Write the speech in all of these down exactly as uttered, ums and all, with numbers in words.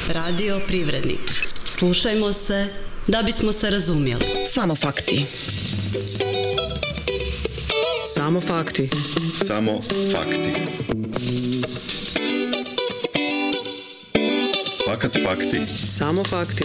Radio Privrednik. Slušajmo se da bismo se razumjeli. Samo fakti. Samo fakti. Samo fakti. Fakat fakti. Samo fakti.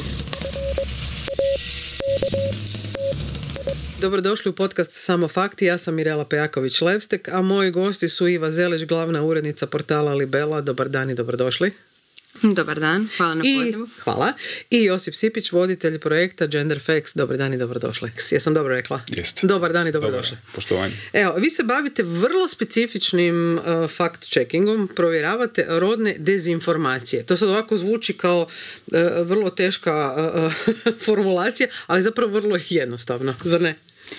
Dobrodošli u podcast Samo fakti, ja sam Mirela Pejaković-Levstek, a moji gosti su Iva Zelić, glavna urednica portala Libela. Dobar dan i dobrodošli. Dobar dan, hvala na pozivu. I, hvala. I Josip Sipić, voditelj projekta Gender Facts. Dobar dan i dobrodošli. Jesam dobro rekla? Jeste. Dobar dan i dobrodošli. Dobar, poštovanje. Evo, vi se bavite vrlo specifičnim uh, fact-checkingom, provjeravate rodne dezinformacije. To sad ovako zvuči kao uh, vrlo teška uh, formulacija, ali zapravo vrlo jednostavno, zar ne?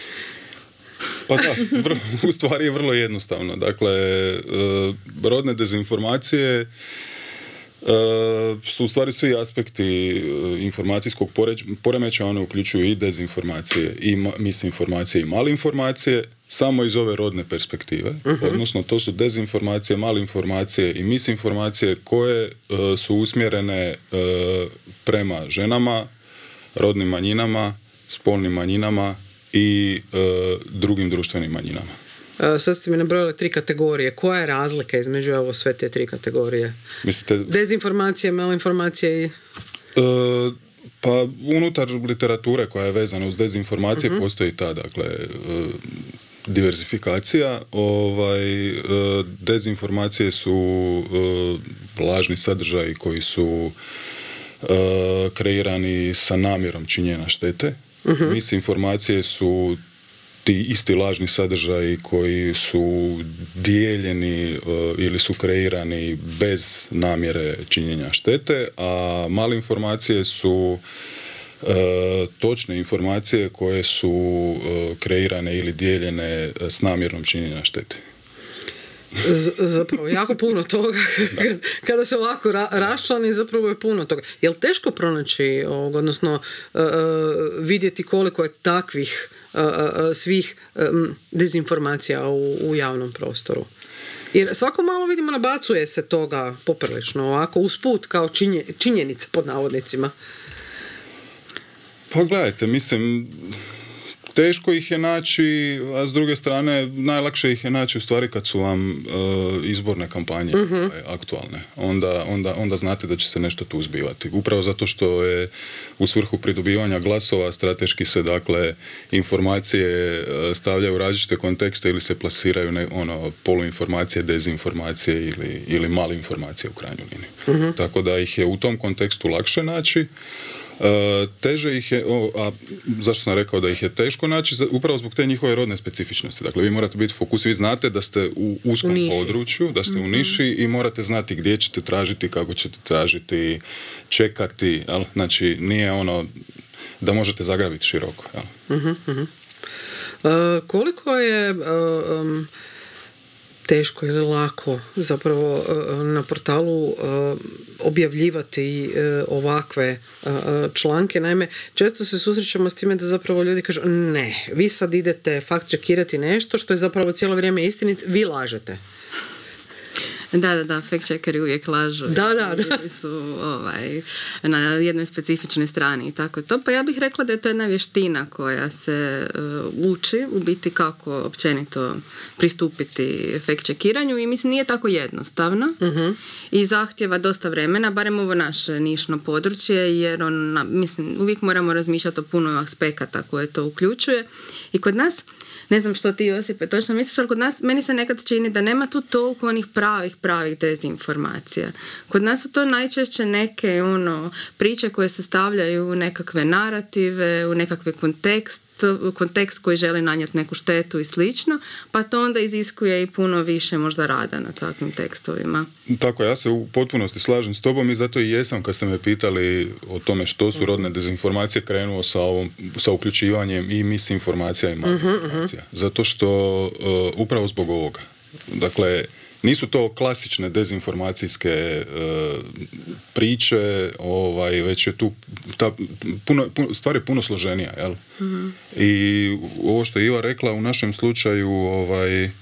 Pa da, vrlo, u stvari je vrlo jednostavno. Dakle, uh, rodne dezinformacije Uh, su u stvari svi aspekti uh, informacijskog poremećaja, one uključuju i dezinformacije, i ma- misinformacije i malinformacije, samo iz ove rodne perspektive. Uh-huh. Odnosno, to su dezinformacije, malinformacije i misinformacije koje uh, su usmjerene uh, prema ženama, rodnim manjinama, spolnim manjinama i uh, drugim društvenim manjinama. Uh, sad ste mi nabrojali tri kategorije. Koja je razlika između ovo sve te tri kategorije? Mislite... Dezinformacije, malinformacije i... Uh, pa unutar literature koja je vezana uz dezinformacije uh-huh. postoji ta, dakle, uh, diversifikacija. Ovaj, uh, dezinformacije su uh, lažni sadržaji koji su uh, kreirani sa namjerom činjenja štete. Uh-huh. Misinformacije su ti isti lažni sadržaji koji su dijeljeni uh, ili su kreirani bez namjere činjenja štete, a malinformacije su uh, točne informacije koje su uh, kreirane ili dijeljene s namjerom činjenja štete. Z- zapravo, jako puno toga. Kada se ovako ra- raščlani, zapravo je puno toga. Je li teško pronaći, ovog, odnosno uh, vidjeti koliko je takvih uh, svih um, dezinformacija u, u javnom prostoru? Jer svako malo vidimo nabacuje se toga poprilično, ovako usput kao činje, činjenica pod navodnicima. Pa gledajte, mislim... Teško ih je naći, a s druge strane najlakše ih je naći u stvari kad su vam uh, izborne kampanje uh-huh. aktualne. Onda, onda, onda znate da će se nešto tu zbivati. Upravo zato što je u svrhu pridobivanja glasova strateški se, dakle, informacije uh, stavljaju u različite kontekste ili se plasiraju ne, ono, poluinformacije, dezinformacije ili, ili malinformacije u krajnjoj liniji. Uh-huh. Tako da ih je u tom kontekstu lakše naći. Uh, teže ih je, o, a zašto sam rekao da ih je teško naći? Upravo zbog te njihove rodne specifičnosti. Dakle, vi morate biti fokus, vi znate da ste u uskom u području, da ste mm-hmm. u niši i morate znati gdje ćete tražiti, kako ćete tražiti, čekati, jel? Znači, nije ono da možete zagrabiti široko. Jel? Mm-hmm. Uh, koliko je uh, um, teško ili lako zapravo uh, na portalu uh, objavljivati uh, ovakve uh, članke? Naime, često se susrećemo s time da zapravo ljudi kažu ne, vi sad idete fakt čekirati nešto što je zapravo cijelo vrijeme istinit, vi lažete. Da, da, da, fact-checkeri uvijek lažu. Da, da, da. Su ovaj, na jednoj specifičnoj strani i tako to. Pa ja bih rekla da je to jedna vještina koja se uh, uči u biti kako općenito pristupiti fact-checkiranju i mislim nije tako jednostavno uh-huh. i zahtjeva dosta vremena, barem ovo naše nišno područje, jer on, mislim, uvijek moramo razmišljati o puno aspekata koje to uključuje i kod nas. Ne znam što ti, Josipe, točno misliš, ali kod nas, meni se nekad čini da nema tu toliko onih pravih, pravih dezinformacija. Kod nas su to najčešće neke ono, priče koje se stavljaju u nekakve narative, u nekakve kontekst, kontekst koji želi nanijeti neku štetu i slično, pa to onda iziskuje i puno više možda rada na takvim tekstovima. Tako, ja se u potpunosti slažem s tobom i zato i jesam kad ste me pitali o tome što su rodne dezinformacije krenuo sa, ovom, sa uključivanjem i misinformacija i malinformacija. Uh-huh. Zato što uh, upravo zbog ovoga. Dakle, nisu to klasične dezinformacijske uh, priče, ovaj, već je tu ta, puno, puno, stvar je puno složenija, jel? Mm-hmm. I ovo što je Iva rekla, u našem slučaju ovaj, uh,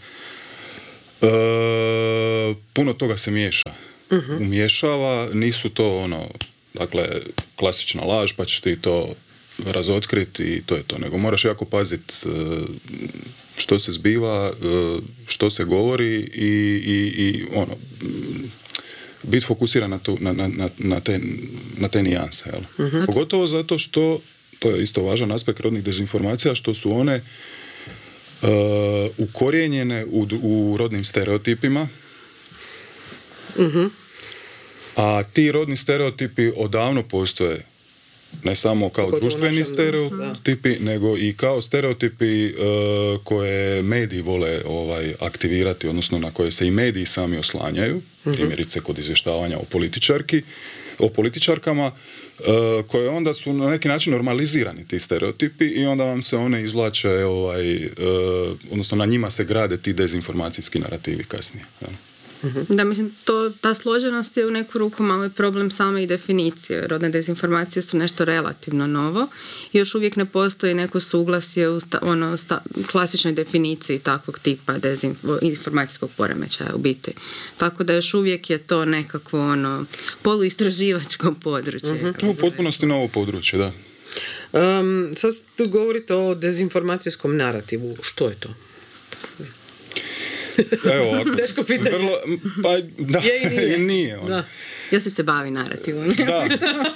puno toga se miješa. Mm-hmm. Umješava, nisu to ono dakle, klasična laž, pa ćeš ti to razotkriti i to je to. Nego moraš jako paziti što se zbiva, što se govori i, i, i ono, biti fokusiran na, tu, na, na, na, te, na te nijanse. Jel? Uh-huh. Pogotovo zato što, to je isto važan aspekt rodnih dezinformacija, što su one uh, ukorijenjene u, u rodnim stereotipima. Uh-huh. A ti rodni stereotipi odavno postoje. Ne samo kao Pogotovo društveni našem, stereotipi, da. nego i kao stereotipi uh, koje mediji vole ovaj, aktivirati, odnosno na koje se i mediji sami oslanjaju, uh-huh. primjerice kod izvještavanja o političarki, o političarkama, uh, koje onda su na neki način normalizirani ti stereotipi i onda vam se one izvlače, ovaj, uh, odnosno na njima se grade ti dezinformacijski narativi kasnije. Ja. Da, mislim, to, ta složenost je u neku ruku malo problem same i definicije. Rodne dezinformacije su nešto relativno novo i još uvijek ne postoji neko suglasje u sta, ono, sta, klasičnoj definiciji takvog tipa dezinformacijskog poremećaja u biti. Tako da još uvijek je to nekakvo ono, poluistraživačko područje. Uh-huh. U potpunosti novo područje, da. Um, sad tu govorite o dezinformacijskom narativu. Što je to? Evo ovako. Teško pitanje. Vrlo, pa, da, je i nije. nije on. Da. Josip se bavi narativom. Da.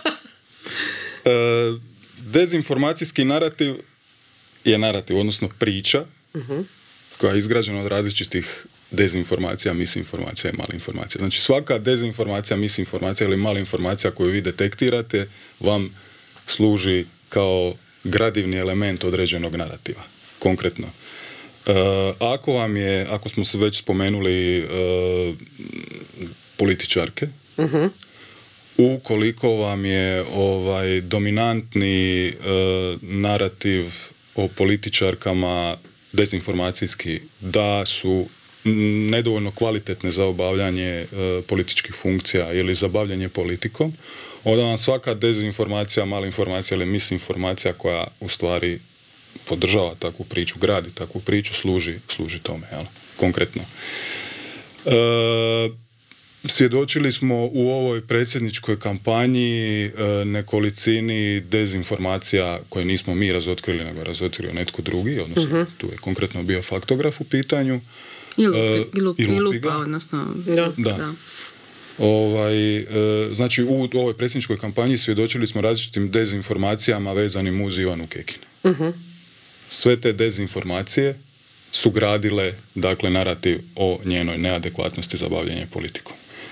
E, dezinformacijski narativ je narativ, odnosno priča uh-huh. koja je izgrađena od različitih dezinformacija, misinformacija i malinformacija. Znači svaka dezinformacija, misinformacija ili malinformacija koju vi detektirate vam služi kao gradivni element određenog narativa. Konkretno. Uh, ako vam je, ako smo se već spomenuli uh, političarke, uh-huh. ukoliko vam je ovaj dominantni uh, narativ o političarkama dezinformacijski, da su nedovoljno kvalitetne za obavljanje uh, političkih funkcija ili za bavljanje politikom, onda vam svaka dezinformacija, malinformacija ili misinformacija koja u stvari podržava takvu priču, gradi takvu priču, služi, služi tome, jel? Konkretno. E, svjedočili smo u ovoj predsjedničkoj kampanji e, nekolicini dezinformacija koje nismo mi razotkrili, nego razotkrio netko drugi, odnosno uh-huh. tu je konkretno bio faktograf u pitanju. I, lupi, e, i, lupi, i lupa, odnosno... Da. da. da. Ovaj, e, znači u ovoj predsjedničkoj kampanji svjedočili smo različitim dezinformacijama vezanim uz Ivanu Kekin. Uh-huh. Sve te dezinformacije su gradile, dakle, narativ o njenoj neadekvatnosti za bavljanje politikom.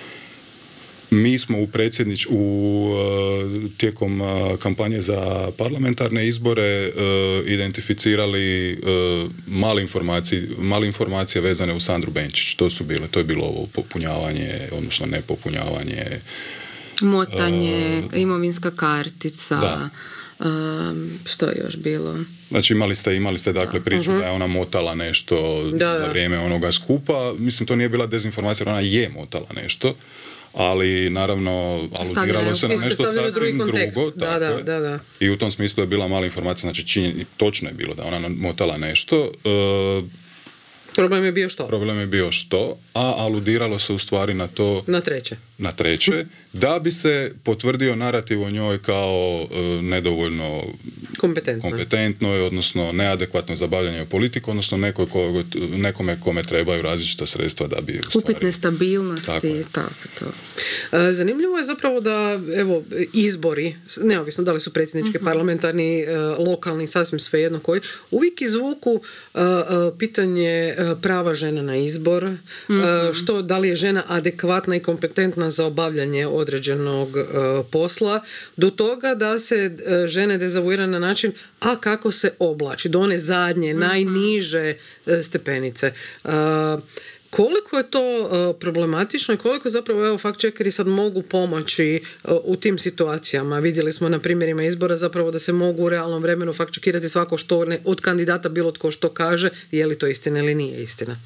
Mi smo u predsjednič, u, uh, tijekom uh, kampanje za parlamentarne izbore uh, identificirali uh, male informacije, male informacije vezane u Sandru Benčić. To su bile, to je bilo ovo popunjavanje, odnosno nepopunjavanje. Motanje, uh, imovinska kartica. Da. Um, što je još bilo? Znači imali ste, imali ste dakle priču uh-huh. da je ona motala nešto da, za da. vrijeme onoga skupa. Mislim, to nije bila dezinformacija, ona je motala nešto, ali naravno aludiralo se na nešto sasvim drugo. Da, da, da, da. I u tom smislu je bila mala informacija, znači činjen, točno je bilo da ona motala nešto. Uh, Problem je bio što? Problem je bio što, a aludiralo se u stvari na to... Na treće. Na treće, da bi se potvrdio narativ o njoj kao uh, nedovoljno kompetentno. kompetentno, odnosno neadekvatno za bavljanje politiku, odnosno neko ko, nekome kome trebaju različita sredstva da bi... Stvari... Upitne stabilnosti, tako, tako to. Zanimljivo je zapravo da, evo, izbori, neovisno da li su predsjednički, uh-huh. parlamentarni, lokalni, sasvim svejedno koji, uvijek izvuku uh, uh, pitanje prava žena na izbor, mm-hmm. što, da li je žena adekvatna i kompetentna za obavljanje određenog uh, posla, do toga da se uh, žene dezavuira na način, a kako se oblači, do one zadnje, mm-hmm. najniže uh, stepenice. Uh, koliko je to uh, problematično i koliko zapravo, evo, fact-checkeri sad mogu pomoći uh, u tim situacijama. Vidjeli smo na primjerima izbora zapravo da se mogu u realnom vremenu fact-checkirati svako što ne, od kandidata bilo tko što kaže, je li to istina ili nije istina.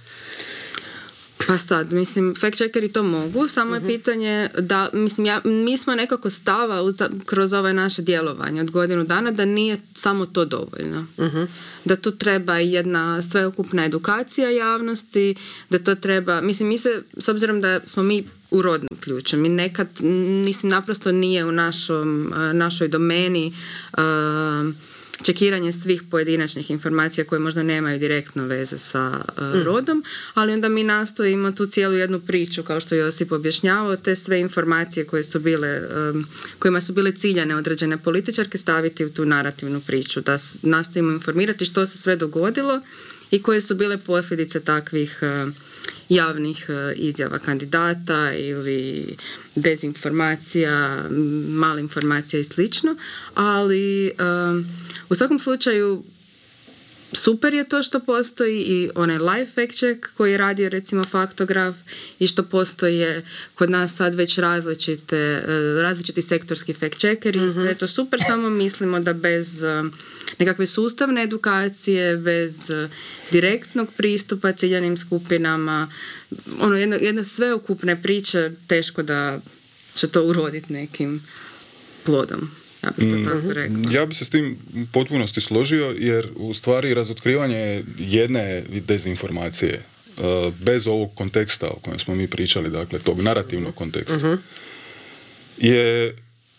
Pa sad, mislim, fact-checkeri to mogu, samo je uh-huh. pitanje da, mislim, ja, mi smo nekako stava uz, kroz ovaj naše djelovanje od godinu dana da nije samo to dovoljno. Uh-huh. Da tu treba jedna sveukupna edukacija javnosti, da to treba, mislim, mi se, s obzirom da smo mi u rodnom ključu. Mi nekad, mislim, naprosto nije u našom, našoj domeni uh, čekiranje svih pojedinačnih informacija koje možda nemaju direktno veze sa uh, rodom, ali onda mi nastojimo tu cijelu jednu priču, kao što je Josip objašnjavao, te sve informacije koje su bile, um, kojima su bile ciljane određene političarke staviti u tu narativnu priču, da nastojimo informirati što se sve dogodilo i koje su bile posljedice takvih uh, javnih uh, izjava kandidata ili dezinformacija, malinformacija i slično, ali uh, u svakom slučaju super je to što postoji i onaj live fact check koji je radio recimo Faktograf i što postoje kod nas sad već različite, različiti sektorski fact checkeri i sve to super, samo mislimo da bez nekakve sustavne edukacije, bez direktnog pristupa ciljanim skupinama, ono jedno, jedno sveukupne priče, teško da će to uroditi nekim plodom. Ja bih to tako rekla. Ja bi se s tim u potpunosti složio, jer u stvari razotkrivanje jedne dezinformacije uh, bez ovog konteksta o kojem smo mi pričali, dakle tog narativnog konteksta, uh-huh. je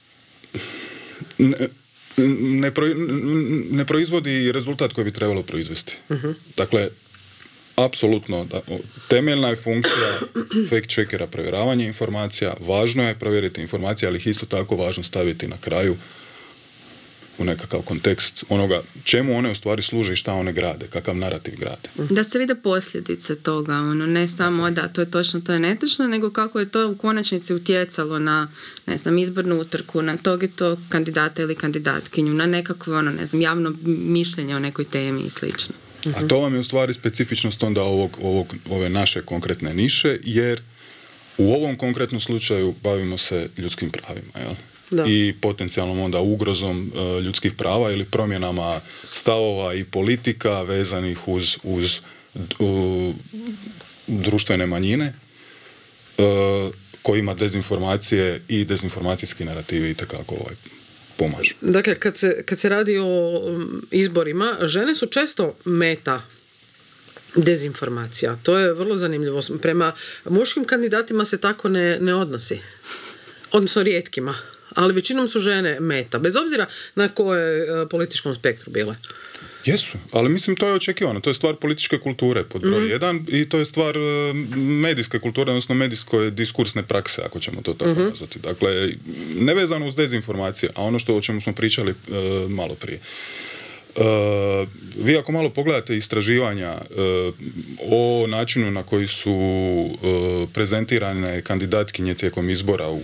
ne, ne, pro, ne proizvodi rezultat koji bi trebalo proizvesti. Uh-huh. Dakle, apsolutno, da, temeljna je funkcija fact-checkera provjeravanje informacija, važno je provjeriti informacije, ali ih isto tako važno staviti na kraju u nekakav kontekst onoga čemu one u stvari služe i šta one grade, kakav narativ grade. Da se vide posljedice toga, ono, ne samo da to je točno, to je netočno, nego kako je to u konačnici utjecalo na, ne znam, izbornu utrku, na tog i tog kandidata ili kandidatkinju, na nekakvo, ono, ne znam, javno mišljenje o nekoj temi i slično. A to vam je u stvari specifičnost onda ovog, ovog, ove naše konkretne niše, jer u ovom konkretnom slučaju bavimo se ljudskim pravima, jel? Da. I potencijalnom onda ugrozom uh, ljudskih prava ili promjenama stavova i politika vezanih uz, uz uh, društvene manjine uh, kojima dezinformacije i dezinformacijski narativi itekako ovaj pomažu. Dakle, kad se, kad se radi o izborima, žene su često meta dezinformacija. To je vrlo zanimljivo. Prema muškim kandidatima se tako ne, ne odnosi. Odnosno rijetkima. Ali većinom su žene meta. Bez obzira na koje političkom spektru bile. Jesu, ali mislim to je očekivano. To je stvar političke kulture pod broj mm-hmm. jedan i to je stvar medijske kulture, odnosno medijske diskursne prakse, ako ćemo to tako mm-hmm. nazvati. Dakle, nevezano uz dezinformacije, a ono što o čemu smo pričali uh, malo prije. Uh, vi ako malo pogledate istraživanja uh, o načinu na koji su uh, prezentirane kandidatkinje tijekom izbora u,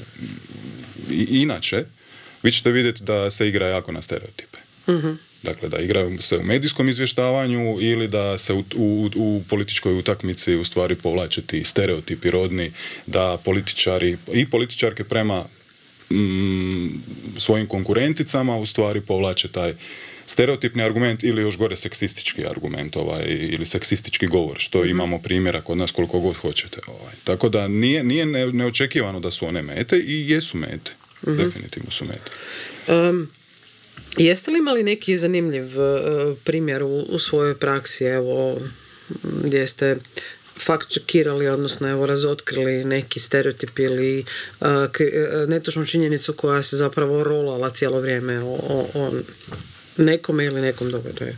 i, inače, vi ćete vidjeti da se igra jako na stereotipe. Mm-hmm. Dakle, da igraju se u medijskom izvještavanju ili da se u, u, u političkoj utakmici u stvari povlače ti stereotipi rodni, da političari i političarke prema mm, svojim konkurenticama u stvari povlače taj stereotipni argument ili još gore seksistički argument ovaj, ili seksistički govor, što mm-hmm. imamo primjera kod nas koliko god hoćete. Ovaj. Tako da nije, nije ne, neočekivano da su one mete i jesu mete. Mm-hmm. Definitivno su mete. Um. Jeste li imali neki zanimljiv uh, primjer u, u svojoj praksi, evo, gdje ste fact-checkirali, odnosno evo, razotkrili neki stereotip ili uh, k- netočnu činjenicu koja se zapravo rolala cijelo vrijeme o, o, o nekome ili nekom događaju?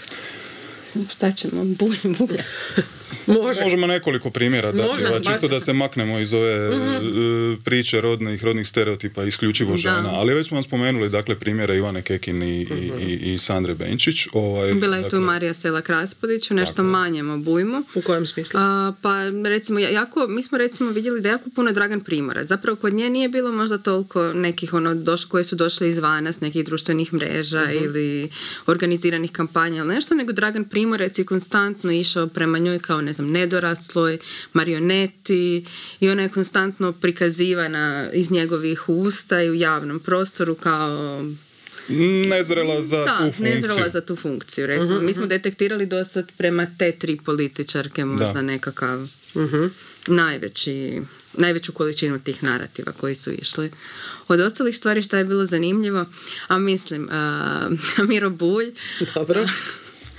Šta ćemo? Bulj, bulja. Može. Možemo nekoliko primjera dati, Može, čisto bačemo. Da se maknemo iz ove uh-huh. priče rodnih, rodnih stereotipa isključivo žena, da. Ali već smo vam spomenuli dakle primjere Ivane Kekin i, uh-huh. i, i Sandre Benčić. Ovaj, Bila je dakle, tu Marija Selak-Raspudić u nešto tako. Manjem obujmu. U kojem smislu? A, pa recimo, jako, mi smo recimo vidjeli da jako puno Dragan Primorac. Zapravo kod nje nije bilo možda toliko nekih ono doš, koje su došle izvana s nekih društvenih mreža uh-huh. ili organiziranih kampanja ili nešto, nego Dragan Primorac je konstantno išao prema njoj kao ne znam, nedorasloj, marioneti i ona je konstantno prikazivana iz njegovih usta i u javnom prostoru kao nezrela za da, tu funkciju. nezrela za tu funkciju. Recimo, uh-huh. mi smo detektirali dosta prema te tri političarke možda da. nekakav uh-huh. najveći, najveću količinu tih narativa koji su išli. Od ostalih stvari što je bilo zanimljivo, a mislim, uh, Miro Bulj dobro.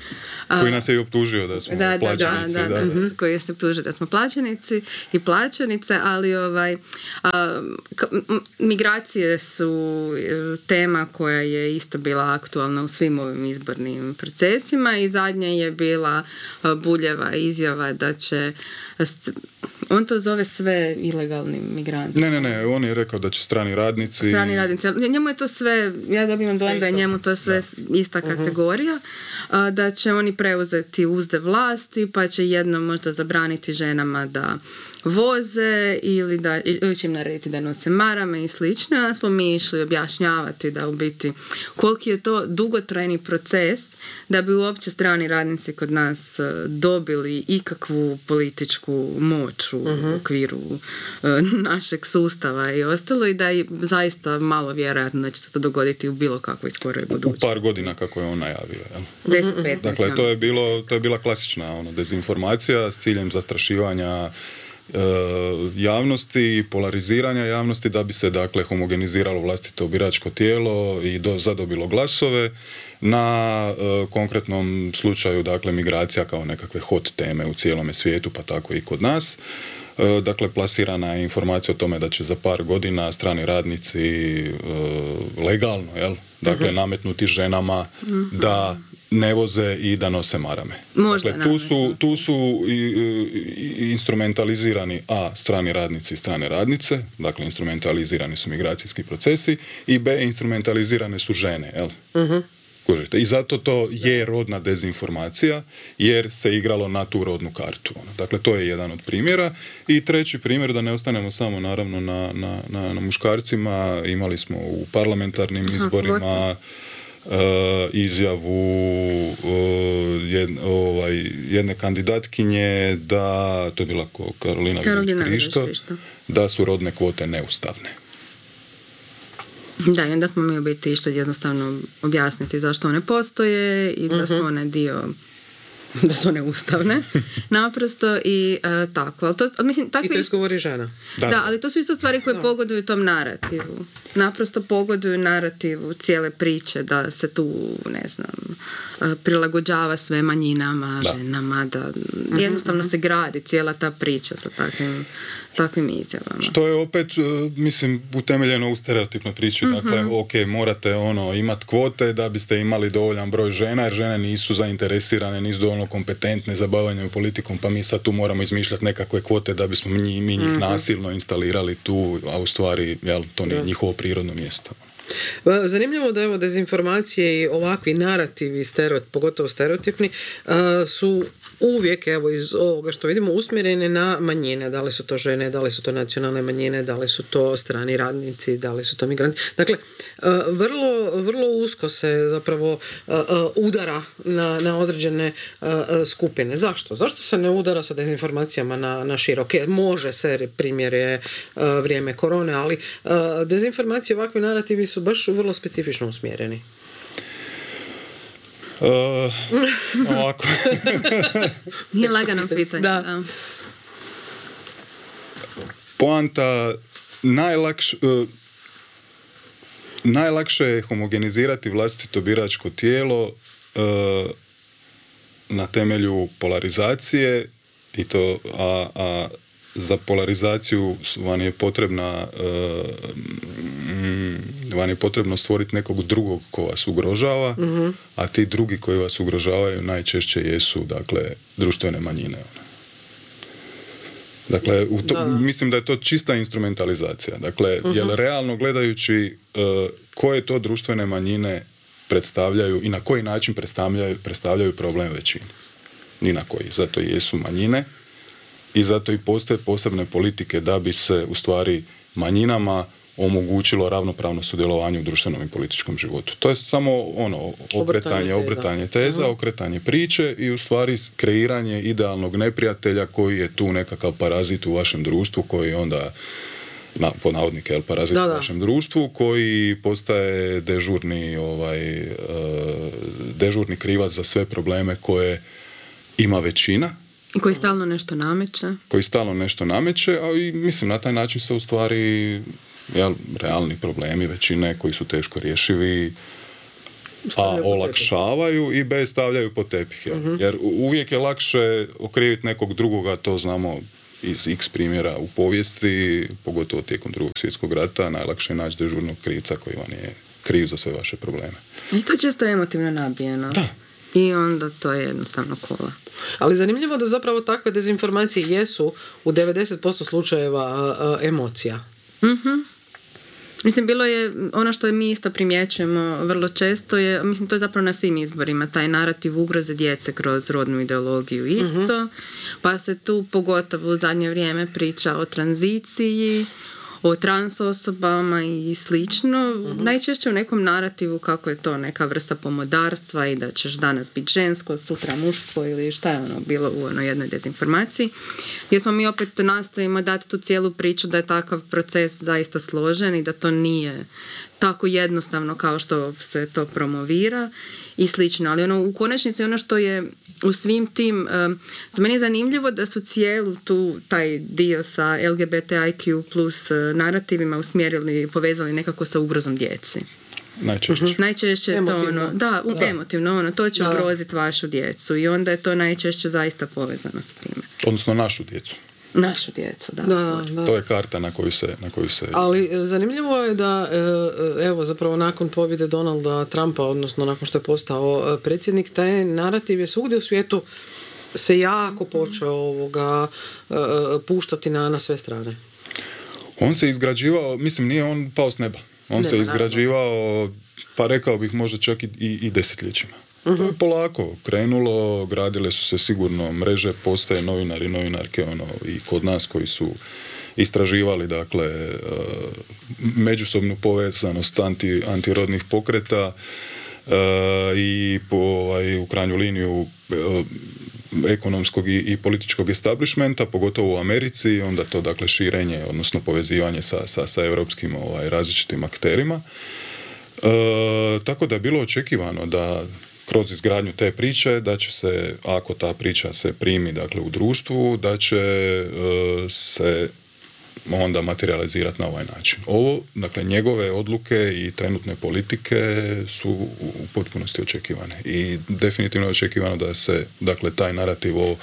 Koji nas je i optužio da smo da, plaćenici. Da, da, da, da, koji se optužio da smo plaćenici i plaćenice, ali ovaj, a, k- m- migracije su tema koja je isto bila aktualna u svim ovim izbornim procesima i zadnja je bila a, Buljeva izjava da će st- on to zove sve ilegalni migranti. Ne, ne, ne, on je rekao da će strani radnici... Strani radnici, njemu je to sve, ja dobivam dojam da je njemu to sve da. ista kategorija, uh-huh. da će oni preuzeti uzde vlasti, pa će jednom možda zabraniti ženama da voze ili, da, ili će im narediti da nose marame i slično. A smo mi išli objašnjavati da u biti koliki je to dugotrajni proces da bi uopće strani radnici kod nas dobili ikakvu političku moć u uh-huh. okviru uh, našeg sustava i ostalo i da je zaista malo vjerojatno da će se to dogoditi u bilo kakvoj skoroj budućnosti. U par godina kako je on najavio. Jel? deset petnaest Dakle, to je, bilo, to je bila klasična ono, dezinformacija s ciljem zastrašivanja javnosti i polariziranja javnosti da bi se dakle homogeniziralo vlastito biračko tijelo i do, zadobilo glasove na e, konkretnom slučaju dakle migracija kao nekakve hot teme u cijelome svijetu pa tako i kod nas. E, dakle plasirana je informacija o tome da će za par godina strani radnici e, legalno jel? Dakle uh-huh. nametnuti ženama uh-huh. da ne voze i da nose marame. Možda, dakle, tu su, tu su i, i, instrumentalizirani a strani radnici i strane radnice, dakle instrumentalizirani su migracijski procesi i b instrumentalizirane su žene, jel? Uh-huh. Kužite? I zato to je rodna dezinformacija jer se igralo na tu rodnu kartu. Dakle, to je jedan od primjera. I treći primjer, da ne ostanemo samo naravno na, na, na, na muškarcima, imali smo u parlamentarnim izborima Aha, Uh, izjavu uh, jed, ovaj, jedne kandidatkinje da, to je bila Karolina Vidović-Krišto, da su rodne kvote neustavne. Da, i onda smo mi u biti išli jednostavno objasniti zašto one postoje i da uh-huh. su one dio da su one ustavne, naprosto i uh, tako. Ali to, mislim, takvi... I to izgovori žena. Da, da, ali to su isto stvari koje da. pogoduju tom narativu. Naprosto pogoduju narativu cijele priče da se tu, ne znam, prilagođava sve manjinama, da. ženama, da jednostavno uh-huh. se gradi cijela ta priča sa takvim, takvim izjavama. Što je opet, mislim, utemeljeno u stereotipnoj priči. Uh-huh. Dakle, ok, morate ono, imati kvote da biste imali dovoljan broj žena, jer žene nisu zainteresirane, nisu dovoljno kompetentne za bavljanje politikom, pa mi sad tu moramo izmišljati nekakve kvote da bismo mi, mi njih uh-huh. nasilno instalirali tu, a u stvari, jel, to nije njihovo prirodno mjesto. Zanimljivo da evo dezinformacije i ovakvi narativi, stereotip, pogotovo stereotipni, uh, su uvijek, evo iz ovoga što vidimo, usmjerene na manjine. Da li su to žene, da li su to nacionalne manjine, da li su to strani radnici, da li su to migranti. Dakle, uh, vrlo, vrlo usko se zapravo uh, udara na, na određene uh, skupine. Zašto? Zašto se ne udara sa dezinformacijama na, na široke? Može se, primjer je uh, vrijeme korone, ali uh, dezinformacije, ovakvi narativi su baš vrlo specifično usmjereni. Uh, ovako. Nije lagano pitanje. Da. Da. Poanta najlakše uh, najlakše je homogenizirati vlastito biračko tijelo uh, na temelju polarizacije i to a, a za polarizaciju vam je potrebna uh, vam je potrebno stvoriti nekog drugog ko vas ugrožava, uh-huh. a ti drugi koji vas ugrožavaju najčešće jesu, dakle, društvene manjine. Dakle, u to, da. mislim da je to čista instrumentalizacija. Dakle, uh-huh. jer realno gledajući uh, koje to društvene manjine predstavljaju i na koji način predstavljaju, predstavljaju problem većini. Ni na koji. Zato i jesu manjine i zato i postoje posebne politike da bi se u stvari manjinama omogućilo ravnopravno sudjelovanje u društvenom i političkom životu. To je samo ono, okretanje, obretanje teza, uh-huh. okretanje priče i u stvari kreiranje idealnog neprijatelja koji je tu nekakav parazit u vašem društvu, koji onda, na, po navodnike, parazit da, da. u vašem društvu, koji postaje dežurni, ovaj, uh, dežurni krivac za sve probleme koje ima većina. I koji stalno nešto nameće. Koji stalno nešto nameće, a i mislim na taj način se u stvari jel, realni problemi većine koji su teško rješivi A olakšavaju i B stavljaju pod tepih. Ja. Uh-huh. Jer uvijek je lakše okriviti nekog drugoga, to znamo iz x primjera u povijesti, pogotovo tijekom drugog svjetskog rata, najlakše je naći dežurnog krivca koji vam je kriv za sve vaše probleme. I to je često emotivno nabijeno. Da. I onda to je jednostavno kola. Ali zanimljivo da zapravo takve dezinformacije jesu u devedeset posto slučajeva a, a, emocija. Mhm. Mislim, bilo je, ono što mi isto primjećujemo vrlo često je, mislim, to je zapravo na svim izborima, taj narativ ugroze djece kroz rodnu ideologiju isto, uh-huh. pa se tu pogotovo u zadnje vrijeme priča o tranziciji, o trans osobama i slično. Uh-huh. Najčešće u nekom narativu kako je to neka vrsta pomodarstva i da ćeš danas biti žensko, sutra muško ili šta je ono bilo u onoj jednoj dezinformaciji. Gdje smo mi opet nastojimo dati tu cijelu priču da je takav proces zaista složen i da to nije tako jednostavno kao što se to promovira i slično. Ali ono, u konačnici ono što je u svim tim, um, za mene je zanimljivo da su cijelu tu taj dio sa L G B T I Q plus uh, narativima usmjerili, povezali nekako sa ugrozom djeci. Najčešće. Uh-huh. Najčešće je to ono, da, u, da. emotivno ono, to će ugroziti vašu djecu i onda je to najčešće zaista povezano sa time. Odnosno našu djecu. Našu djecu, da. da, da. To je karta na koju se... Na koju se... Ali zanimljivo je da, evo, zapravo nakon pobjede Donalda Trumpa, odnosno nakon što je postao predsjednik, taj narativ je svugdje u svijetu se jako počeo ovoga puštati na, na sve strane. On se izgrađivao, mislim, nije on pao s neba. On Nema, se izgrađivao, pa rekao bih možda čak i, i, i desetljećima. Uh-huh. To je polako krenulo, gradile su se sigurno mreže, postoje novinari, novinarke ono, i kod nas koji su istraživali dakle uh, međusobnu povezanost anti, antirodnih pokreta uh, i po, ovaj, u krajnju liniju uh, ekonomskog i, i političkog establishmenta, pogotovo u Americi, onda to dakle širenje, odnosno povezivanje sa, sa, sa europskim ovaj, različitim akterima. Uh, tako da je bilo očekivano da kroz izgradnju te priče, da će se, ako ta priča se primi dakle, u društvu, da će uh, se onda materializirati na ovaj način. Ovo, dakle, njegove odluke i trenutne politike su u potpunosti očekivane. I definitivno je očekivano da se, dakle, taj narativ o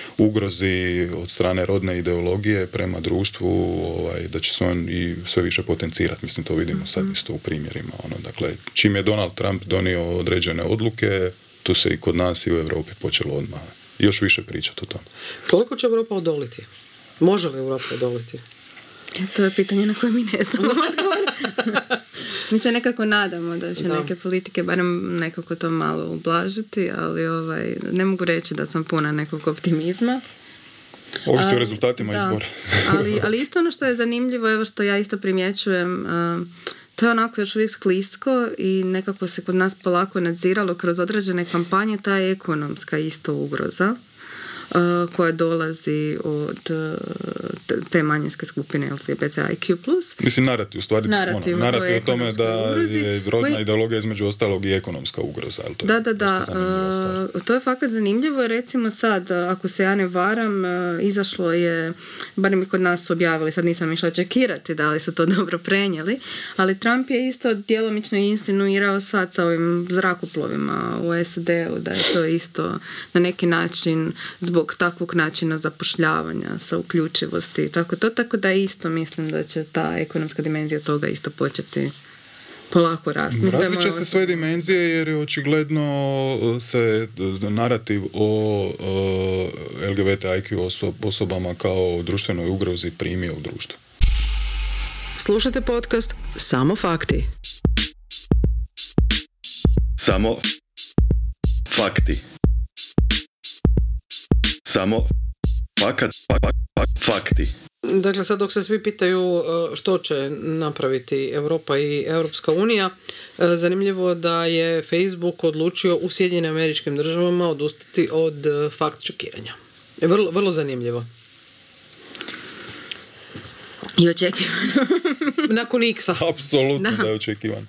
ugrozi od strane rodne ideologije prema društvu, ovaj, da će se on i sve više potencirati. Mislim, to vidimo sad isto u primjerima. Ono, dakle, čim je Donald Trump donio određene odluke, tu se i kod nas i u Europi počelo odmah još više pričati o tome. Koliko će Europa odoliti? Može li Europa odoliti? To je pitanje na koje mi ne znamo odgovor. Mi se nekako nadamo da će da. neke politike barem nekako to malo ublažiti, ali ovaj, ne mogu reći da sam puna nekog optimizma. Ovisi o rezultatima da. izbora. ali, ali isto ono što je zanimljivo, evo što ja isto primjećujem, uh, to je onako još uvijek sklisko i nekako se kod nas polako nadziralo kroz određene kampanje, ta je ekonomska isto ugroza. Uh, koja dolazi od uh, te manjinske skupine L G B T I Q plus. Mislim, narativ, u stvari, narativ, ono, narativ o tome da ugrozi, je rodna koji... ideologija između ostalog i ekonomska ugroza. To da, da, da. Uh, to je fakat zanimljivo. Recimo sad, ako se ja ne varam, uh, izašlo je, barem i kod nas su objavili, sad nisam išla čekirati da li su to dobro prenijeli, ali Trump je isto djelomično insinuirao sad sa ovim zrakoplovima u S A D-u da je to isto na neki način zbog takvog načina zapošljavanja sa uključivosti. Tako, to, tako da isto mislim da će ta ekonomska dimenzija toga isto početi polako rasti. Različe se sve dimenzije jer je očigledno se narativ o uh, L G B T I Q osob, osobama kao društvenoj ugrozi primio u društvu. Slušajte podcast Samo fakti. Samo fakti. Samo fakat, fak, fak, fakti. Dakle, sad dok se svi pitaju što će napraviti Europa i Europska unija, zanimljivo da je Facebook odlučio u Sjedinjenim Američkim Državama odustati od fakt čekiranja. Vrlo, vrlo zanimljivo. I očekivano. Nakon X-a. Apsolutno da, da je očekivano.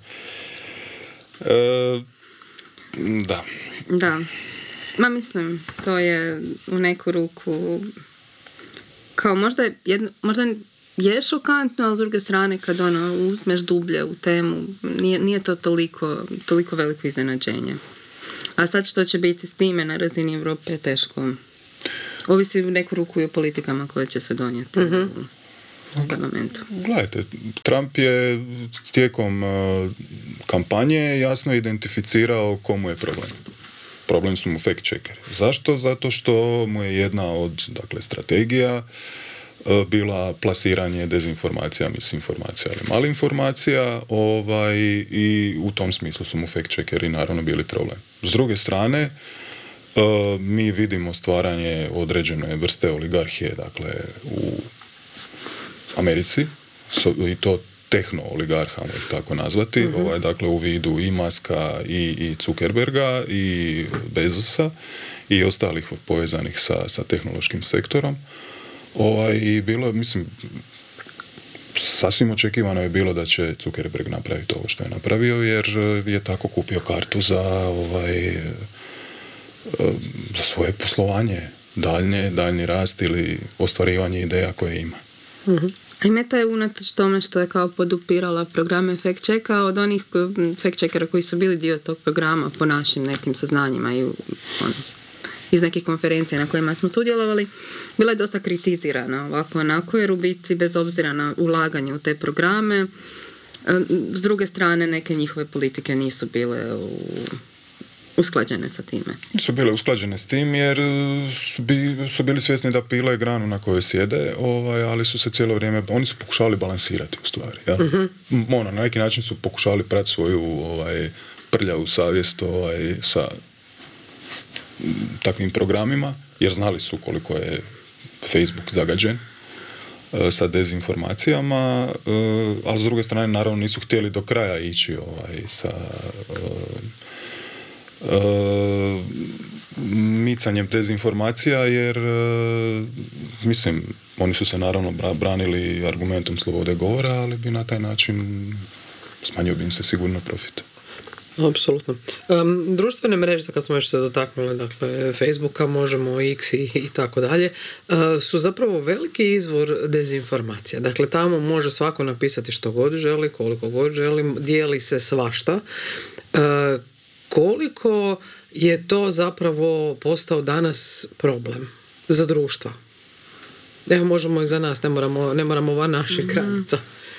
E, da. Da. Ma mislim, to je u neku ruku kao možda, jedno, možda je šokantno, ali s druge strane kad ono uzmeš dublje u temu, nije, nije to toliko, toliko veliko iznenađenje. A sad što će biti s time na razini Europe je teško. Ovisi u neku ruku i o politikama koje će se donijeti uh-huh. u parlamentu. Gledajte, Trump je tijekom uh, kampanje jasno identificirao komu je problem. Problem su mu fact-checkeri. Zašto? Zato što mu je jedna od dakle, strategija uh, bila plasiranje dezinformacija, misinformacija ili malinformacija ovaj, i u tom smislu su mu fact-checkeri naravno bili problem. S druge strane, Uh, mi vidimo stvaranje određene vrste oligarhije, dakle, u Americi, so, i to tehno-oligarha, možemo tako nazvati, uh-huh. ovaj, dakle, u vidu i Muska, i, i Zuckerberga, i Bezosa, i ostalih povezanih sa, sa tehnološkim sektorom. Ovaj, i bilo, mislim, sasvim očekivano je bilo da će Zuckerberg napraviti ovo što je napravio, jer je tako kupio kartu za ovaj za svoje poslovanje, daljnje, daljnji rast ili ostvarivanje ideja koje ima. Uh-huh. A i Meta je unatoč tome što je kao podupirala programe fact-checka od onih fact-checkera koji su bili dio tog programa po našim nekim saznanjima i on, iz nekih konferencija na kojima smo sudjelovali, bila je dosta kritizirana ovako onako, jer u biti bez obzira na ulaganje u te programe, s druge strane neke njihove politike nisu bile u usklađene sa time. Su bile usklađene s tim jer su, bi, su bili svjesni da pile granu na kojoj sjede, ovaj, ali su se cijelo vrijeme, oni su pokušavali balansirati u stvari. Ja? Uh-huh. Ono, na neki način su pokušavali prati svoju ovaj, prljavu savjest ovaj, sa takvim programima, jer znali su koliko je Facebook zagađen sa dezinformacijama, ali s druge strane naravno nisu htjeli do kraja ići ovaj, sa Uh, micanjem dezinformacija, jer uh, mislim, oni su se naravno branili argumentom slobode govora, ali bi na taj način smanjio bi im se sigurno profit. Apsolutno. Um, društvene mreže, kad smo još se dotaknuli, dakle, Facebooka, možemo X i, i tako dalje, uh, su zapravo veliki izvor dezinformacija. Dakle, tamo može svako napisati što god želi, koliko god želi, dijeli se svašta. Uh, koliko je to zapravo postao danas problem za društva? Evo, možemo i za nas, ne moramo, ne moramo van naših granica.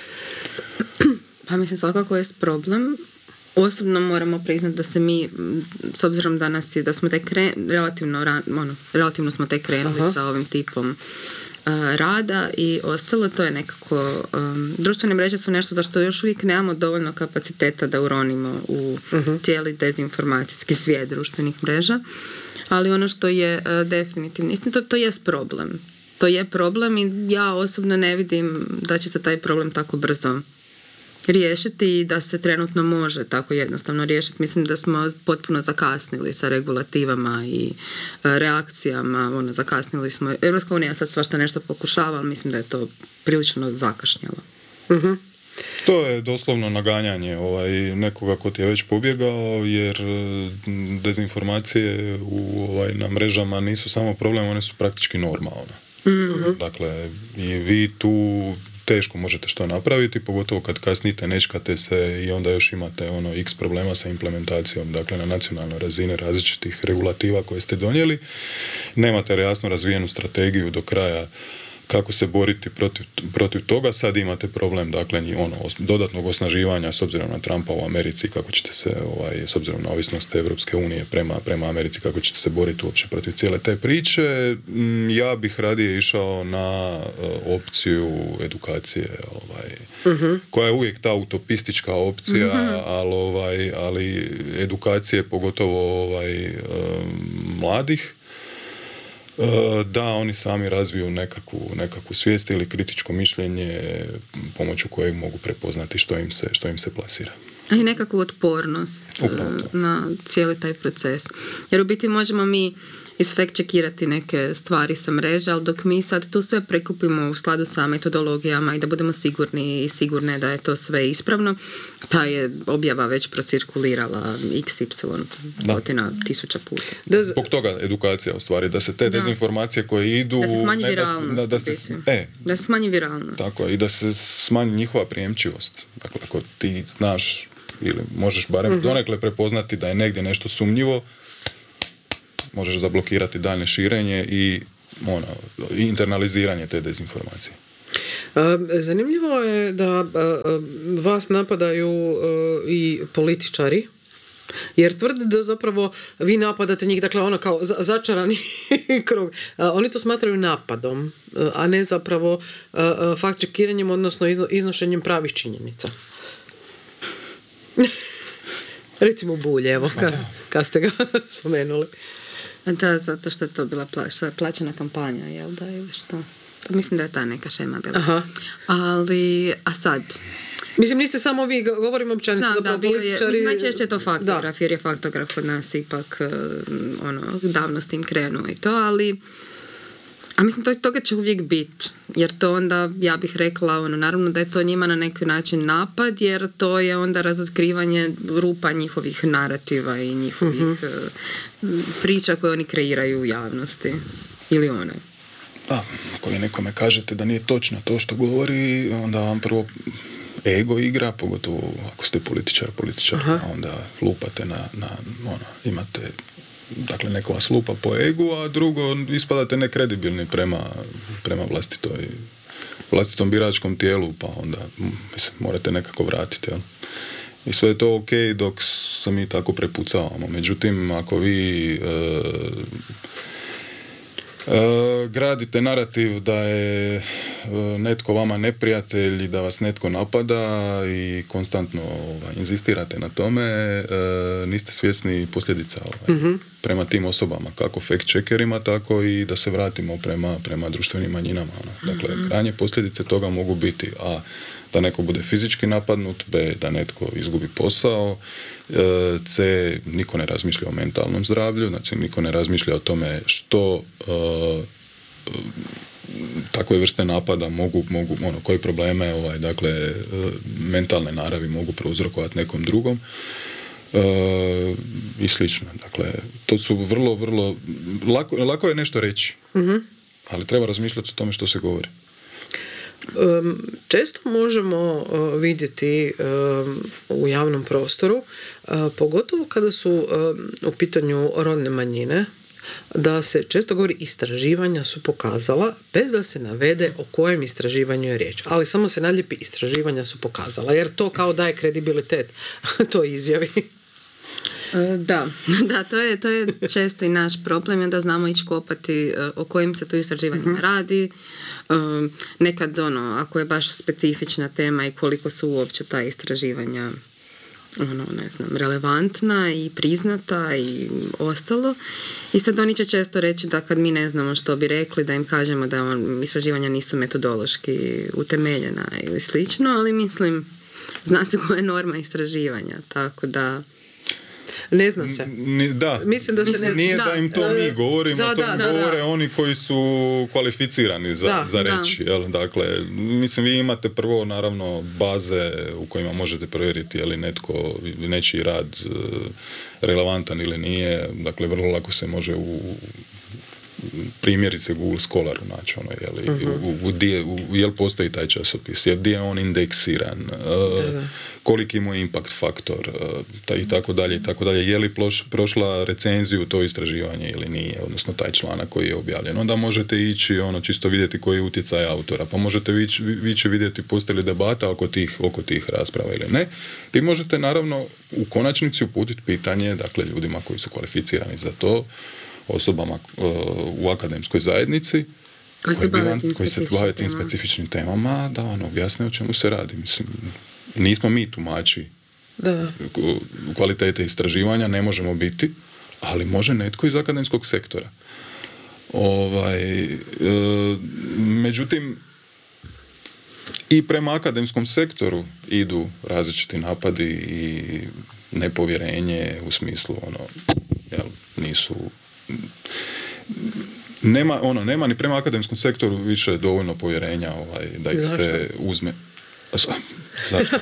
Pa mislim, svakako je problem. Osobno moramo priznati da se mi, s obzirom da nas je, da smo tek kre, relativno, ono, relativno smo tek krenuli Aha. sa ovim tipom uh, rada i ostalo, to je nekako, um, društvene mreže su nešto za što još uvijek nemamo dovoljno kapaciteta da uronimo u uh-huh. cijeli dezinformacijski svijet društvenih mreža, ali ono što je uh, definitivno, istina, to, to jest problem. To je problem i ja osobno ne vidim da će se taj problem tako brzo riješiti i da se trenutno može tako jednostavno riješiti. Mislim da smo potpuno zakasnili sa regulativama i e, reakcijama. Ono, zakasnili smo. Europska unija sad svašta nešto pokušava, ali mislim da je to prilično zakašnjelo. Uh-huh. To je doslovno naganjanje ovaj, nekoga ko ti je već pobjegao, jer dezinformacije u, ovaj, na mrežama nisu samo problem, one su praktički normalne. Uh-huh. Dakle, i vi tu teško možete što napraviti, pogotovo kad kasnite, nečkate se i onda još imate ono x problema sa implementacijom, dakle na nacionalnoj razini različitih regulativa koje ste donijeli. Nemate jasno razvijenu strategiju do kraja kako se boriti protiv, protiv toga. Sad imate problem, dakle, ono, dodatnog osnaživanja s obzirom na Trumpa u Americi, kako ćete se, ovaj, s obzirom na ovisnost Evropske unije prema, prema Americi, kako ćete se boriti uopće protiv cijele te priče. Ja bih radije išao na uh, opciju edukacije, ovaj, uh-huh. koja je uvijek ta utopistička opcija, uh-huh. ali, ovaj, ali edukacije pogotovo ovaj, um, mladih, da oni sami razviju nekakvu, nekakvu svijest ili kritičko mišljenje pomoću kojeg mogu prepoznati što im se, što im se plasira. A i nekakvu otpornost na cijeli taj proces. Jer u biti možemo mi isfact-checkirati neke stvari sa mreže, ali dok mi sad tu sve prekupimo u skladu sa metodologijama i da budemo sigurni i sigurne da je to sve ispravno, ta je objava već procirkulirala iks ipsilon stotina tisuća puta. Da, zbog toga edukacija u stvari, da se te da. dezinformacije koje idu... Da se smanji ne, viralnost. Da, da, se, e, da se smanji viralnost. Tako, i da se smanji njihova prijemčivost. Dakle, ako ti znaš ili možeš barem uh-huh. donekle prepoznati da je negdje nešto sumnjivo, možeš zablokirati daljnje širenje i ono, internaliziranje te dezinformacije. Zanimljivo je da vas napadaju i političari, jer tvrde da zapravo vi napadate njih, dakle ono kao začarani krug. Oni to smatraju napadom, a ne zapravo fact-checkiranjem, odnosno iznošenjem pravih činjenica. Recimo Bulj, evo, kad ka ste ga spomenuli. Da, zato što je to bila pla, što je plaćena kampanja, jel da, ili što? Pa mislim da je ta neka šema bila. Aha. Ali, a sad... Mislim, niste samo vi, govorimo općenito. Znam, da, bio je, političari... mislim, najčešće je to faktograf, jer je faktograf kod nas ipak ono, davno s tim krenuo i to, ali... A mislim, to, toga će uvijek biti, jer to onda, ja bih rekla, ono, naravno da je to njima na neki način napad, jer to je onda razotkrivanje rupa njihovih narativa i njihovih mm-hmm. priča koje oni kreiraju u javnosti. Ili one. Da, ako vi nekome kažete da nije točno to što govori, onda vam prvo ego igra, pogotovo ako ste političar, političar, a onda lupate na, na ono, imate... Dakle, neko vas lupa po egu, a drugo, ispadate nekredibilni prema, prema vlastitoj, vlastitom biračkom tijelu, pa onda mislim, morate nekako vratiti. Jel? I sve je to ok dok se mi tako prepucavamo. Međutim, ako vi e, e, gradite narativ da je e, netko vama neprijatelj i da vas netko napada i konstantno ovaj, inzistirate na tome, e, niste svjesni posljedica ovaj, mm-hmm. prema tim osobama, kako fact-checkerima, tako i da se vratimo prema, prema društvenim manjinama. Ono. Dakle, mm-hmm. krajnje posljedice toga mogu biti a da neko bude fizički napadnut, b da netko izgubi posao, c niko ne razmišlja o mentalnom zdravlju, znači niko ne razmišlja o tome što uh, takve vrste napada mogu, mogu ono, koje probleme ovaj, dakle, uh, mentalne naravi mogu prouzrokovati nekom drugom uh, i slično. Dakle, to su vrlo, vrlo lako, lako je nešto reći, mm-hmm. ali treba razmišljati o tome što se govori. Um, često možemo uh, vidjeti um, u javnom prostoru, uh, pogotovo kada su um, u pitanju rodne manjine, da se često govori istraživanja su pokazala, bez da se navede o kojem istraživanju je riječ. Ali samo se naljepi istraživanja su pokazala, jer to kao daje kredibilitet toj izjavi. Da, da, to je, to je često i naš problem, onda znamo ići kopati o kojim se tu istraživanjima mm-hmm. radi. Um, nekad, ono, ako je baš specifična tema i koliko su uopće ta istraživanja ono, ne znam, relevantna i priznata i ostalo. I sad oni će često reći da kad mi ne znamo što bi rekli, da im kažemo da on, istraživanja nisu metodološki utemeljena ili slično, ali mislim, zna se koja je norma istraživanja, tako da ne zna se. Ni, da. Mislim da se ne... Nije da, da im to da, mi govorimo, da, to da, mi da, govore da. oni koji su kvalificirani za, da, za reći. Da. Jel? Dakle, mislim, vi imate prvo, naravno, baze u kojima možete provjeriti je li netko, nečiji rad relevantan ili nije. Dakle, vrlo lako se može u primjerice Google Scholaru naći ono, jel, uh-huh. u, u, u, u, jel postoji taj časopis, jel, gdje je on indeksiran, uh, da, da. koliki mu je impact faktor uh, ta, i tako dalje i tako dalje, je li ploš, prošla recenziju to istraživanje ili nije, odnosno taj članak koji je objavljen. Onda možete ići ono, čisto vidjeti koji je utjecaj autora, pa možete vići, vići vidjeti postoji li debata oko tih, oko tih rasprava ili ne, i možete naravno u konačnici uputiti pitanje, dakle, ljudima koji su kvalificirani za to, osobama uh, u akademskoj zajednici koji se bave tim, koji se bave tim specifičnim temama, da vam objasne o čemu se radi. Mislim, nismo mi tumači da. kvalitete istraživanja, ne možemo biti, ali može netko iz akademskog sektora. Ovaj, e, međutim, i prema akademskom sektoru idu različiti napadi i nepovjerenje u smislu ono, jel, nisu nema, ono, nema ni prema akademskom sektoru više dovoljno povjerenja ovaj, da ih Zašto? se uzme. Zašto?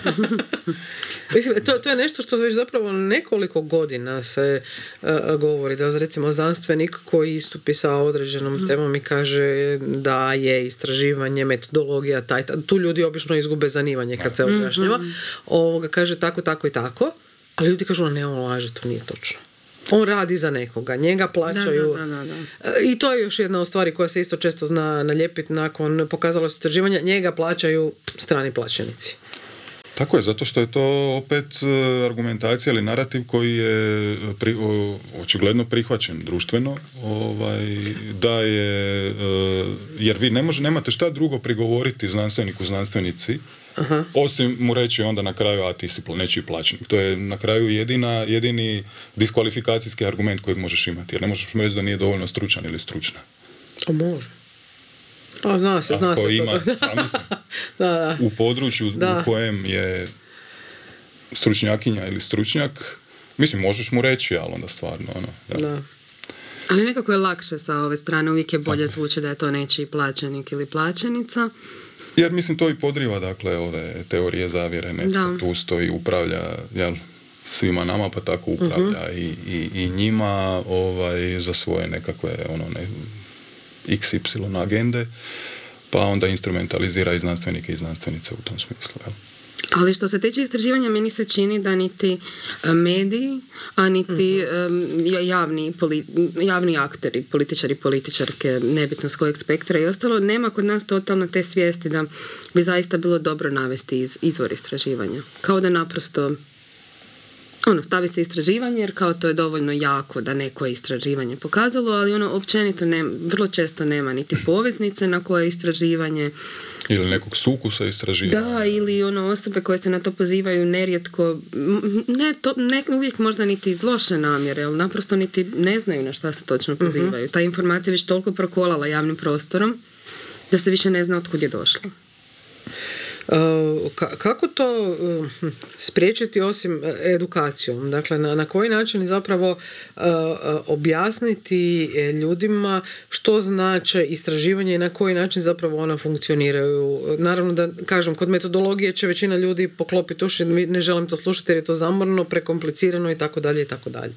Mislim, to, to je nešto što već zapravo nekoliko godina se uh, govori, da recimo znanstvenik koji istupi sa određenom mm. temom i kaže da je istraživanje, metodologija, taj, taj, tu ljudi obično izgube zanimanje kad se objašnjava, mm-hmm. ovoga kaže tako, tako i tako, ali ljudi kažu, ne, on laže, to nije točno. On radi za nekoga, njega plaćaju. Da, da, da, da. I to je još jedna od stvari koja se isto često zna nalijepiti nakon pokazalo se istraživanja, njega plaćaju strani plaćenici. Tako je, zato što je to opet argumentacija ili narativ koji je pri, o, očigledno prihvaćen društveno, ovaj, da je, jer vi ne može, nemate šta drugo prigovoriti znanstveniku, znanstvenici, aha. osim mu reći onda na kraju, a ti si nečiji plaćenik. To je na kraju jedina, jedini diskvalifikacijski argument kojeg možeš imati, jer ne možeš mu reći da nije dovoljno stručan ili stručna. O, može. A, zna se, zna Ako se ima, to. a mislim, da, da. u području da. u kojem je stručnjakinja ili stručnjak, mislim, možeš mu reći, ali onda stvarno, ono, da. Da. Ali nekako je lakše sa ove strane, uvijek je bolje zvuči da je to nečiji plaćenik ili plaćenica. Jer, mislim, to i podriva, dakle, ove teorije zavjere, netko da. tu stoji, upravlja, jel, svima nama, pa tako upravlja uh-huh. i, i, i njima ovaj, za svoje nekakve, ono, ne, iks ipsilon agende, pa onda instrumentalizira i znanstvenike i znanstvenice u tom smislu. Jel? Ali što se tiče istraživanja, meni se čini da niti mediji, a niti um, javni, poli, javni akteri, političari, političarke, nebitno s kojeg spektra i ostalo, nema kod nas totalno te svijesti da bi zaista bilo dobro navesti iz, izvor istraživanja. Kao da naprosto ono, stavi se istraživanje jer kao to je dovoljno jako da neko je istraživanje pokazalo, ali ono općenito ne, vrlo često nema niti poveznice na koje je istraživanje. Ili nekog sukusa istraživanja. Da, ili ono osobe koje se na to pozivaju nerijetko, ne, to, ne uvijek možda niti iz loše namjere, ali naprosto niti ne znaju na šta se točno pozivaju. Ta informacija već toliko prokolala javnim prostorom da se više ne zna otkud je došla. Uh, ka- kako to uh, spriječiti osim edukacijom? Dakle, na, na koji način zapravo uh, uh, objasniti ljudima što znače istraživanje i na koji način zapravo ona funkcioniraju? Naravno da, kažem, kod metodologije će većina ljudi poklopiti uši, ne želim to slušati jer je to zamorno, prekomplicirano i tako dalje i tako dalje.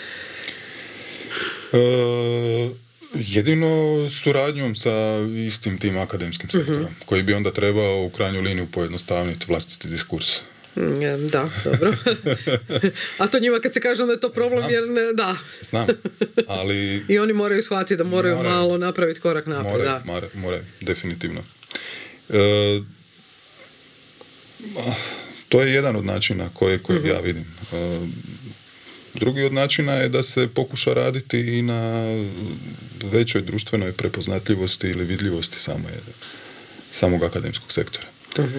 Uh... Jedino suradnjom sa istim tim akademskim sektorom, uh-huh. koji bi onda trebao u krajnju liniju pojednostavniti vlastiti diskurs. Da, dobro. A to njima kad se kaže da je to problem, Znam. jer ne, da. Znam, ali... I oni moraju shvatiti da moraju, moraju malo napraviti korak naprijed. Moraju, da. moraju, moraju, definitivno. E, to je jedan od načina koje, kojeg uh-huh. ja vidim. E, drugi od načina je da se pokuša raditi i na većoj društvenoj prepoznatljivosti ili vidljivosti samo je, samog akademskog sektora. Uh-huh.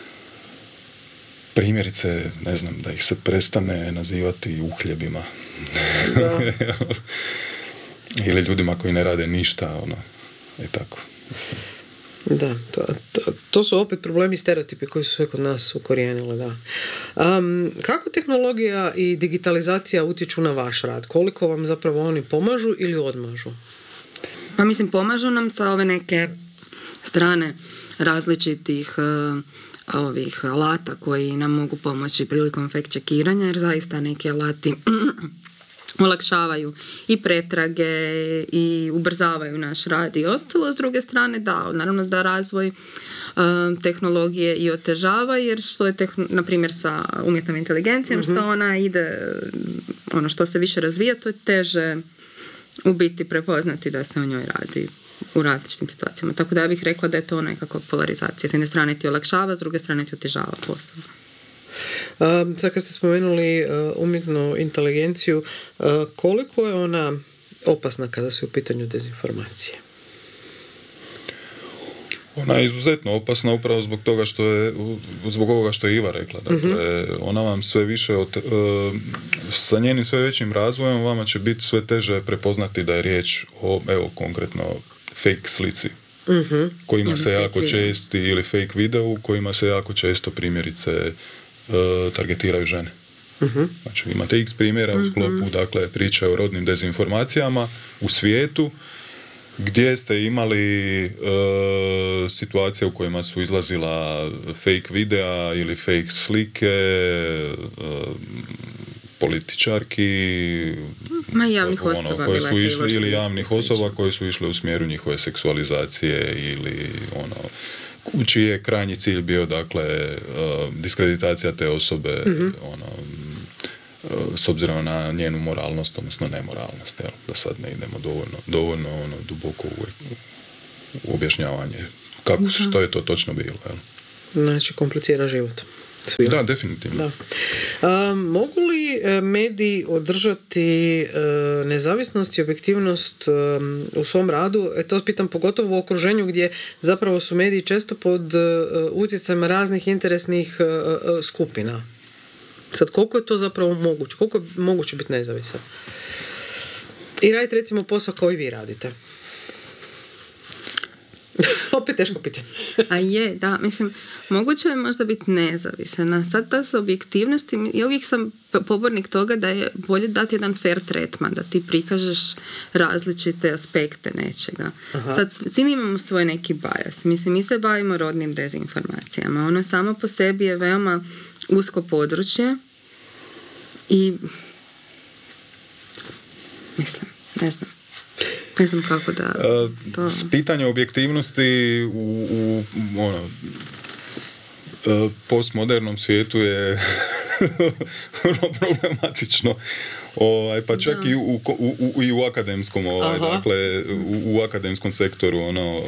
Primjerice, ne znam, da ih se prestane nazivati uhljebima. Da. Ili ljudima koji ne rade ništa, ono, i tako. Da, to, to, to su opet problemi i stereotipi koji su sve kod nas ukorijenili, da. Um, kako tehnologija i digitalizacija utječu na vaš rad? Koliko vam zapravo oni pomažu ili odmažu? Pa mislim, pomažu nam sa ove neke strane različitih uh, ovih alata koji nam mogu pomoći prilikom fact checkiranja, jer zaista neki alati olakšavaju i pretrage i ubrzavaju naš rad i ostalo. S druge strane, da, naravno da razvoj uh, tehnologije i otežava, jer što je, tehn- na primjer, sa umjetnom inteligencijom, uh-huh. što ona ide, ono što se više razvija, to je teže u biti prepoznati da se o njoj radi u različitim situacijama. Tako da ja bih rekla da je to nekakva polarizacija. S jedne strane ti olakšava, s druge strane ti otežava posao. Um, sad kad ste spomenuli uh, umjetnu inteligenciju, uh, koliko je ona opasna kada su u pitanju dezinformacije? Ona je izuzetno opasna upravo zbog toga što je, zbog ovoga što je Iva rekla. Dakle, uh-huh. ona vam sve više, od, uh, sa njenim sve većim razvojem vama će biti sve teže prepoznati da je riječ o, evo, konkretno fake slici. Uh-huh. Kojima se jako česti, ili fake videu, kojima se jako često primjerice uh, targetiraju žene. Uh-huh. Znači, imate x primjera uh-huh. u sklopu, dakle, priče o rodnim dezinformacijama u svijetu gdje ste imali e, situacije u kojima su izlazila fake videa ili fake slike e, političarki Ma javnih ono, osoba koje bila su je išle, Taylor ili Swift, javnih slično. osoba koje su išle u smjeru njihove seksualizacije ili ono čiji je krajnji cilj bio dakle uh, diskreditacija te osobe mm-hmm. ono uh, s obzirom na njenu moralnost, odnosno nemoralnost, jel? Da sad ne idemo dovoljno, dovoljno ono, duboko u, u objašnjavanje kako, mm-hmm. što je to točno bilo. Jel? Znači, komplicira život. Svima. Da, definitivno. Da. A, mogu li mediji održati a, nezavisnost i objektivnost a, u svom radu? E, to pitam pogotovo u okruženju gdje zapravo su mediji često pod a, utjecajem raznih interesnih a, a, skupina. Sad, koliko je to zapravo moguće? Koliko je moguće biti nezavisan? I radite recimo posao koji vi radite. Opet teško pitanje. A je, da, mislim, moguće je možda biti nezavisan. A sad ta s objektivnosti, ja uvijek sam pobornik toga da je bolje dati jedan fair tretman, da ti prikažeš različite aspekte nečega. Aha. Sad, svi mi imamo svoj neki bias. Mislim, mi se bavimo rodnim dezinformacijama. Ono samo po sebi je veoma usko područje i mislim, ne znam. Ne znam kako da... To... S pitanje objektivnosti u, u ono, postmodernom svijetu je vrlo problematično. Ovaj, pa čak da. i u, u, u, i u akademskom ovaj, dakle, u, u akademskom sektoru ono,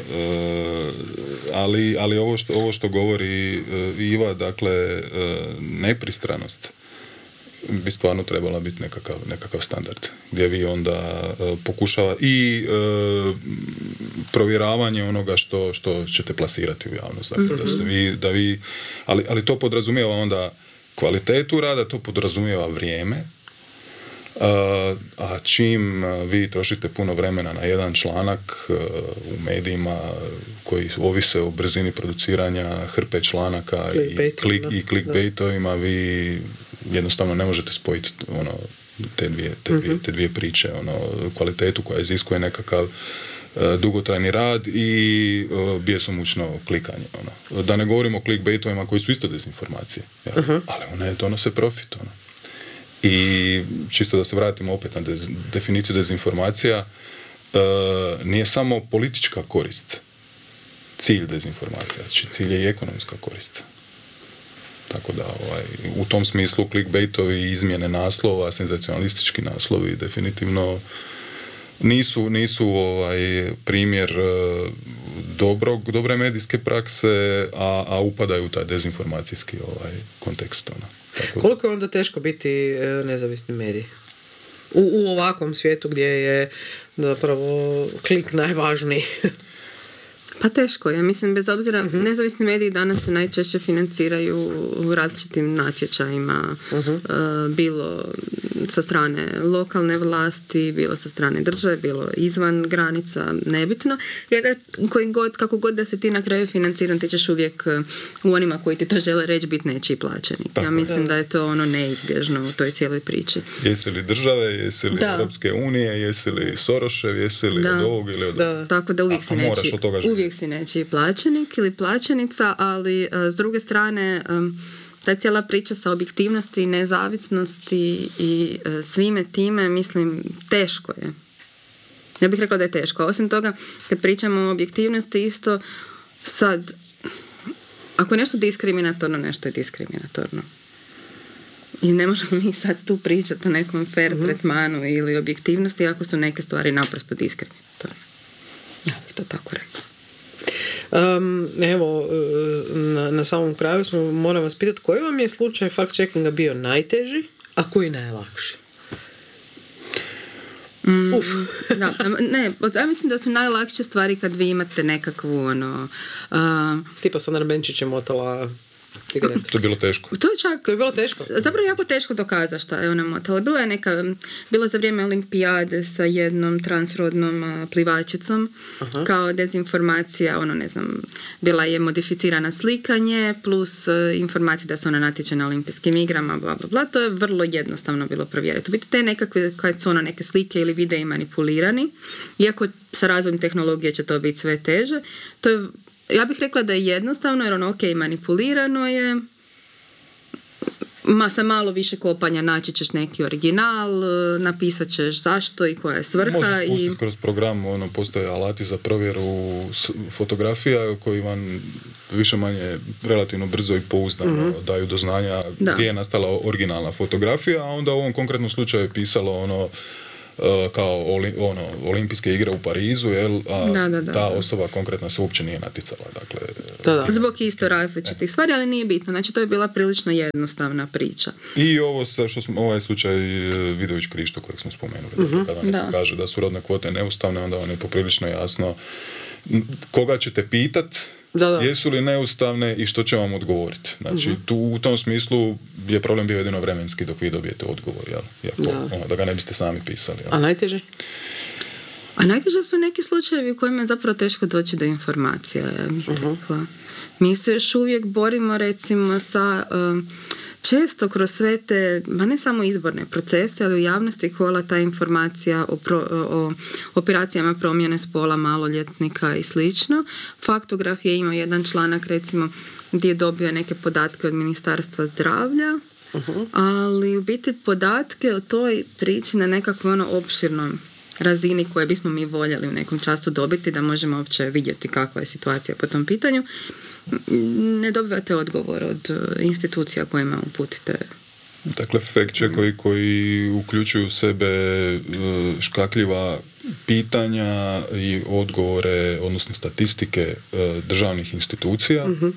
ali, ali ovo, što, ovo što govori Iva, dakle, nepristranost bi stvarno trebala biti nekakav, nekakav standard gdje vi onda uh, pokušava i uh, provjeravanje onoga što, što ćete plasirati u javnost. Dakle, mm-hmm. da se vi, da vi, ali, ali to podrazumijeva onda kvalitetu rada, to podrazumijeva vrijeme, uh, a čim vi trošite puno vremena na jedan članak uh, u medijima koji ovise o brzini produciranja hrpe članaka i, klik, i clickbaitovima, vi jednostavno ne možete spojiti ono, te, dvije, te, dvije, te dvije priče, ono, kvalitetu koja iziskuje nekakav uh, dugotrajni rad i uh, bjesomučno klikanje. Ono. Da ne govorimo o clickbaitovima koji su isto dezinformacije, ja? uh-huh. ali one donose profit. Ono. I čisto da se vratimo opet na dez, definiciju dezinformacija, uh, nije samo politička korist cilj dezinformacija, znači cilj je i ekonomska korist. Tako da ovaj, u tom smislu clickbaitovi, izmjene naslova, senzacionalistički naslovi definitivno nisu, nisu ovaj, primjer dobrog, dobre medijske prakse, a, a upadaju u taj dezinformacijski ovaj, kontekst. Ono. Tako da. Koliko je onda teško biti nezavisni medij? U, u ovakvom svijetu gdje je zapravo klik najvažniji. Pa teško, ja mislim, bez obzira, uh-huh. nezavisni mediji danas se najčešće financiraju u različitim natječajima, uh-huh. uh, bilo sa strane lokalne vlasti, bilo sa strane države, bilo izvan granica, nebitno. Jer koji god, kako god da se ti na kraju financiran, ti ćeš uvijek u onima koji ti to žele reći biti nečiji plaćenik. Ja mislim da je to ono neizbježno u toj cijeloj priči. Jesi li države, jesi li da. Europske unije, jesi li Sorošev, jesi li da. od ovog ili od ovog. Tako da uvijek si nečiji, uvijek si nečiji plaćenik ili plaćenica, ali uh, s druge strane um, ta cijela priča sa objektivnosti i nezavisnosti i uh, svime time, mislim, teško je. Ja bih rekla da je teško. Osim toga, kad pričamo o objektivnosti, isto sad, ako je nešto diskriminatorno, nešto je diskriminatorno. I ne možemo mi sad tu pričati o nekom fair uh-huh. tretmanu ili objektivnosti ako su neke stvari naprosto diskriminatorne. Ja bih to tako rekla. Um, evo, na, na samom kraju smo, moram vas pitati, koji vam je slučaj fact-checkinga bio najteži, a koji najlakši? Mm, Uf. Da, ne, ja mislim da su najlakše stvari kad vi imate nekakvu ono... Uh, tipa Sandra Benčić je motala cigaretu? To je bilo teško. To je čak... To je bilo teško? Zapravo jako teško dokazati šta je ona motala. Bilo je neka, bilo za vrijeme olimpijade sa jednom transrodnom a, plivačicom. Aha. Kao dezinformacija, ono ne znam, bila je modificirana slikanje plus a, informacija da se ona natječe na olimpijskim igrama, bla, bla, bla. To je vrlo jednostavno bilo provjeriti. U biti te nekakve, kad su ono neke slike ili videi manipulirani, iako sa razvojem tehnologije će to biti sve teže, to je, ja bih rekla da je jednostavno, jer ono, ok, manipulirano je, ma sa malo više kopanja naći ćeš neki original, napisat ćeš zašto i koja je svrha. Možeš pustiti i... kroz program, ono, postoje alati za provjeru fotografija koji vam više manje relativno brzo i pouzdano mm-hmm. daju do znanja da. Gdje je nastala originalna fotografija, a onda u ovom konkretnom slučaju je pisalo ono kao oli, ono, olimpijske igre u Parizu, jel, a da, da, da, ta da. osoba konkretno se uopće nije natjecala. Dakle, da, da. Zbog isto različitih e. stvari, ali nije bitno. Znači, to je bila prilično jednostavna priča. I ovo sa, što smo, ovaj slučaj Vidović Krišto kojeg smo spomenuli. Uh-huh. Dakle, kada neko da. kaže da su rodne kvote neustavne, onda vam je poprilično jasno koga ćete pitat, da, da. jesu li neustavne i što će vam odgovoriti. Znači, uh-huh. tu u tom smislu je problem bio jedino vremenski dok vi dobijete odgovor, jel? Jako, da. Ono, da ga ne biste sami pisali. Jel? A najteže? A najteže su neki slučajevi u kojima je zapravo teško doći do informacija, ja bih uh-huh. rekla. Mi se još uvijek borimo, recimo, sa... Um, često kroz sve te, ma ne samo izborne procese, ali u javnosti kola ta informacija o, pro, o operacijama promjene spola maloljetnika i slično. Faktograf je imao jedan članak, recimo, gdje je dobio neke podatke od Ministarstva zdravlja, uh-huh. ali u biti podatke o toj priči na nekakvom ono opširnom razini koje bismo mi voljeli u nekom času dobiti da možemo uopće vidjeti kakva je situacija po tom pitanju, ne dobivate odgovor od institucija kojima uputite. Dakle, fact checkovi koji uključuju u sebe škakljiva pitanja i odgovore, odnosno statistike državnih institucija, mm-hmm.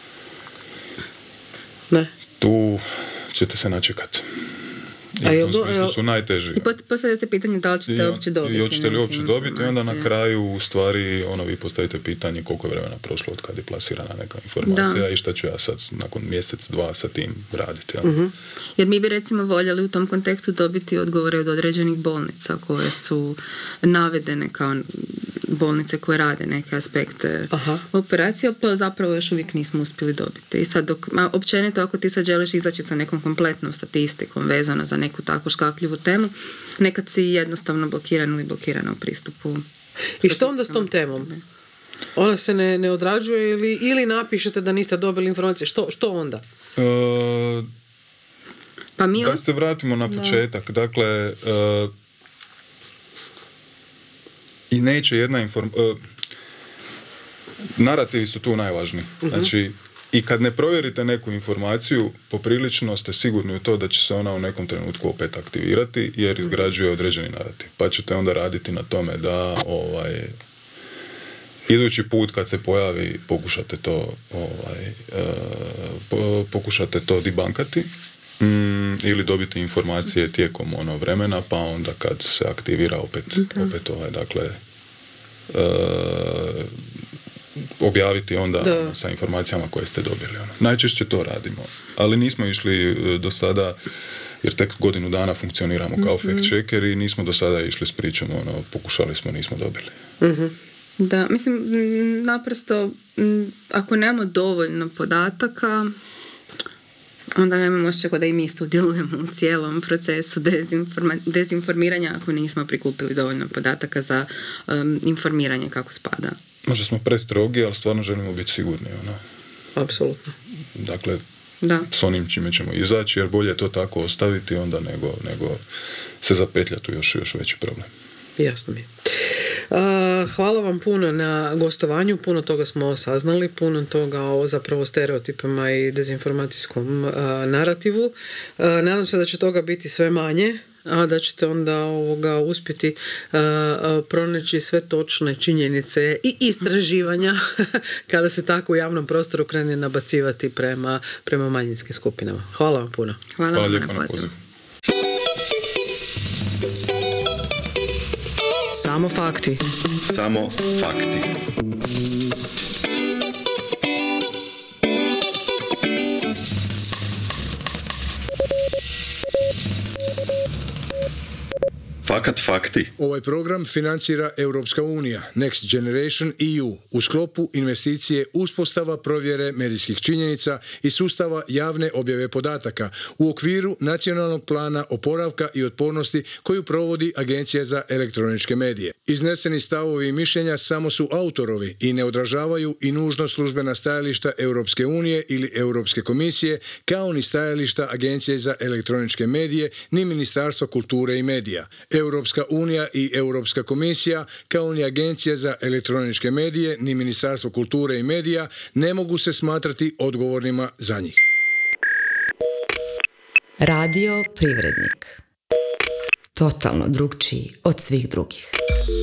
ne. tu ćete se načekati. I u tom smislu su najteži. I postavlja se pitanje da li ćete uopće dobiti. I hoćete li uopće dobiti, i onda na kraju u stvari ono, vi postavite pitanje koliko je vremena prošlo od kad je plasirana neka informacija da. I šta ću ja sad nakon mjesec, dva sa tim raditi. Ja? Uh-huh. Jer mi bi recimo voljeli u tom kontekstu dobiti odgovore od određenih bolnica koje su navedene kao bolnice koje rade neke aspekte Aha. operacije, ali to zapravo još uvijek nismo uspjeli dobiti. I sad dok, ma, općenito ako ti sad želiš izaći sa nekom kompletnom statistikom vezano za neku takvu škakljivu temu, nekad si jednostavno blokiran ili blokirana u pristupu. I što onda s tom temom? Ona se ne, ne odrađuje ili, ili napišete da niste dobili informacije? Što, što onda? Uh, pa mi da on... se vratimo na početak. Da. Dakle, uh, i neće jedna informacija... Uh, narativi su tu najvažniji. Uh-huh. Znači, i kad ne provjerite neku informaciju, poprilično ste sigurni u to da će se ona u nekom trenutku opet aktivirati, jer izgrađuje određeni narativ. Pa ćete onda raditi na tome da ovaj, idući put kad se pojavi pokušate to ovaj, uh, pokušate to debankati mm, ili dobiti informacije tijekom ono vremena, pa onda kad se aktivira opet, opet ovaj, dakle uh, objaviti onda da. Sa informacijama koje ste dobili. Ono. Najčešće to radimo. Ali nismo išli do sada, jer tek godinu dana funkcioniramo kao mm-hmm. fact checker i nismo do sada išli s pričom, ono, pokušali smo, nismo dobili. Mm-hmm. Da, mislim, naprosto, ako nemamo dovoljno podataka, onda imamo osjećaj da i mi sudjelujemo u cijelom procesu dezinforma- dezinformiranja ako nismo prikupili dovoljno podataka za um, informiranje kako spada. Možda smo prestrogi, ali stvarno želimo biti sigurni. Ono. Apsolutno. Dakle, da. S onim čime ćemo izaći, jer bolje to tako ostaviti onda nego, nego se zapetljati u još, još veći problem. Jasno mi je. Uh, hvala vam puno na gostovanju, puno toga smo saznali, puno toga o zapravo stereotipima i dezinformacijskom uh, narativu. Uh, nadam se da će toga biti sve manje, a da ćete onda ovoga uspjeti uh, uh, pronaći sve točne činjenice i istraživanja kada se tako u javnom prostoru krene nabacivati prema, prema manjinskim skupinama. Hvala vam puno. Hvala, Hvala vam lijepo na pozivu. Samo fakti. Samo fakti. Fakat fakti. Ovaj program financira Europska unija, Next Generation E U, u sklopu investicije uspostava provjere medijskih činjenica i sustava javne objave podataka u okviru Nacionalnog plana oporavka i otpornosti koju provodi Agencija za elektroničke medije. Izneseni stavovi i mišljenja samo su autorovi i ne odražavaju i nužno službena stajališta Europske unije ili Europske komisije, kao ni stajališta Agencije za elektroničke medije, ni Ministarstva kulture i medija. Europska unija i Europska komisija, kao ni Agencija za elektroničke medije, ni Ministarstvo kulture i medija ne mogu se smatrati odgovornima za njih. Radio Privrednik. Totalno drugčiji od svih drugih.